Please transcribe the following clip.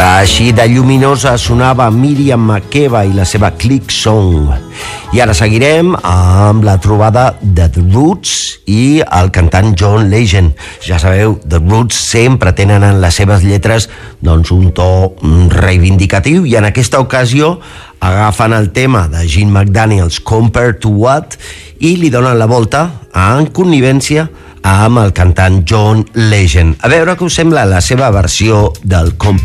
Així de lluminosa sonava Miriam Makeba i la seva Click Song. I ara seguirem amb la trobada de The Roots i el cantant John Legend. Ja sabeu, The Roots sempre tenen en les seves lletres un to reivindicatiu, i en aquesta ocasió agafen el tema de Gene McDaniels, Compared to What, i li donen la volta en connivència amb el cantant John Legend. A veure què us sembla la seva versió del Compared